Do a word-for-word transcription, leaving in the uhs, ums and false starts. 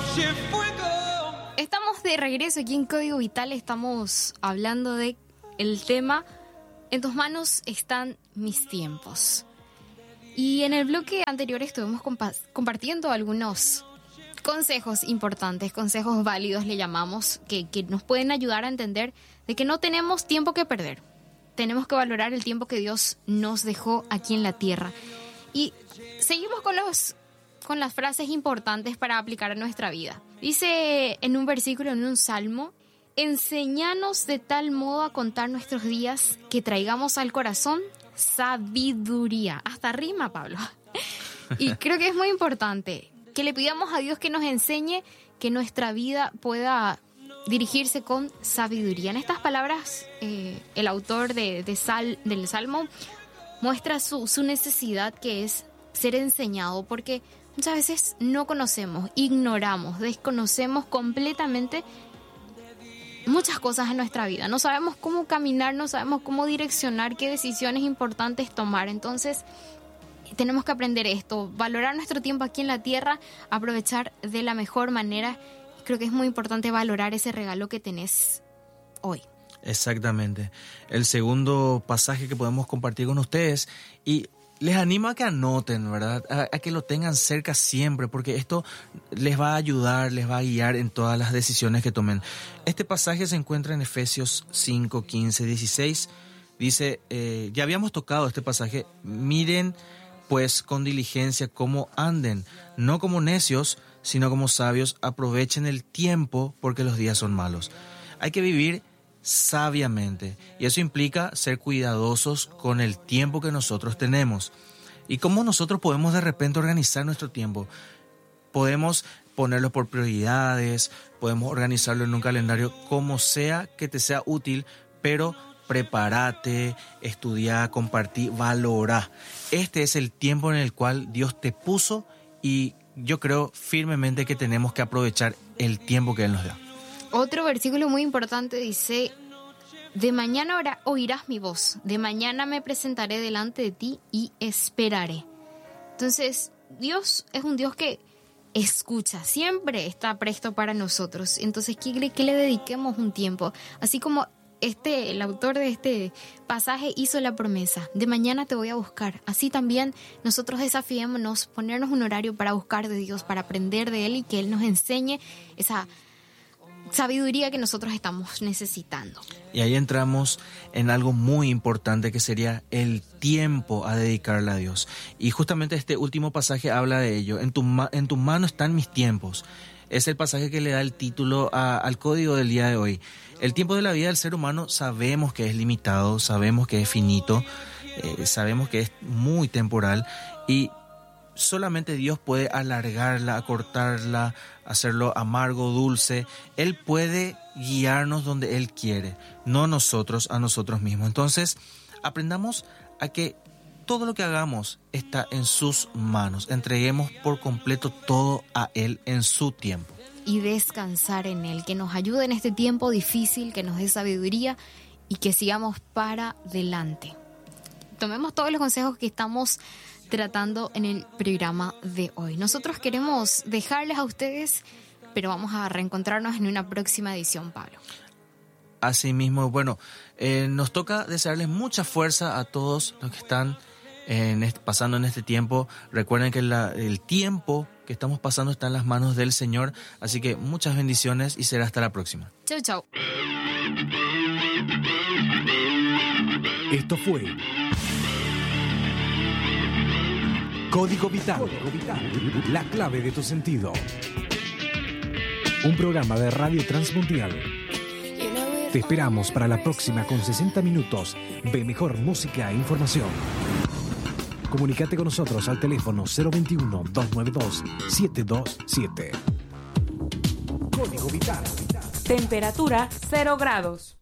Estamos de regreso aquí en Código Vital. Estamos hablando de el tema En tus manos están mis tiempos. Y en el bloque anterior estuvimos compa- compartiendo algunos consejos importantes, consejos válidos le llamamos, que, que nos pueden ayudar a entender de que no tenemos tiempo que perder. Tenemos que valorar el tiempo que Dios nos dejó aquí en la tierra. Y seguimos con los con las frases importantes para aplicar a nuestra vida. Dice en un versículo, en un salmo: enséñanos de tal modo a contar nuestros días que traigamos al corazón sabiduría. Hasta rima, Pablo. Y creo que es muy importante que le pidamos a Dios que nos enseñe, que nuestra vida pueda dirigirse con sabiduría. En estas palabras, eh, el autor de, de sal, del Salmo muestra su, su necesidad, que es ser enseñado, porque muchas veces no conocemos, ignoramos, desconocemos completamente muchas cosas en nuestra vida. No sabemos cómo caminar, no sabemos cómo direccionar, qué decisiones importantes tomar. Entonces, tenemos que aprender esto, valorar nuestro tiempo aquí en la tierra, aprovechar de la mejor manera. Creo que es muy importante valorar ese regalo que tenés hoy. Exactamente. El segundo pasaje que podemos compartir con ustedes, y les animo a que anoten, ¿verdad? A, a que lo tengan cerca siempre, porque esto les va a ayudar, les va a guiar en todas las decisiones que tomen. Este pasaje se encuentra en Efesios cinco, quince, dieciséis. Dice, eh, ya habíamos tocado este pasaje: miren pues con diligencia cómo anden, no como necios, sino como sabios, aprovechen el tiempo porque los días son malos. Hay que vivir sabiamente, y eso implica ser cuidadosos con el tiempo que nosotros tenemos. ¿Y cómo nosotros podemos de repente organizar nuestro tiempo? Podemos ponerlo por prioridades, podemos organizarlo en un calendario, como sea que te sea útil, pero prepárate, estudia, compartí, valora. Este es el tiempo en el cual Dios te puso, y yo creo firmemente que tenemos que aprovechar el tiempo que Él nos da. Otro versículo muy importante dice: de mañana oirás mi voz, de mañana me presentaré delante de ti y esperaré. Entonces, Dios es un Dios que escucha, siempre está presto para nosotros. Entonces, ¿qué, qué le dediquemos un tiempo? Así como este, el autor de este pasaje hizo la promesa: de mañana te voy a buscar. Así también nosotros desafiémonos, ponernos un horario para buscar de Dios, para aprender de Él, y que Él nos enseñe esa sabiduría que nosotros estamos necesitando. Y ahí entramos en algo muy importante, que sería el tiempo a dedicarle a Dios. Y justamente este último pasaje habla de ello. En tu, ma- en tu mano están mis tiempos. Es el pasaje que le da el título a, al código del día de hoy. El tiempo de la vida del ser humano sabemos que es limitado, sabemos que es finito, eh, sabemos que es muy temporal, y solamente Dios puede alargarla, acortarla, hacerlo amargo, dulce. Él puede guiarnos donde Él quiere, no nosotros a nosotros mismos. Entonces, aprendamos a que todo lo que hagamos está en sus manos. Entreguemos por completo todo a Él en su tiempo. Y descansar en Él, que nos ayude en este tiempo difícil, que nos dé sabiduría y que sigamos para adelante. Tomemos todos los consejos que estamos tratando en el programa de hoy. Nosotros queremos dejarles a ustedes, pero vamos a reencontrarnos en una próxima edición, Pablo. Así mismo, bueno, eh, nos toca desearles mucha fuerza a todos los que están en este, pasando en este tiempo. Recuerden que la, el tiempo que estamos pasando está en las manos del Señor, así que muchas bendiciones y será hasta la próxima. Chau, chau. Esto fue Código Vital, Código Vital, la clave de tu sentido. Un programa de Radio Transmundial. Te esperamos para la próxima con sesenta minutos de mejor música e información. Comunícate con nosotros al teléfono cero veintiuno, doscientos noventa y dos, setecientos veintisiete. Código Vital. Temperatura cero grados.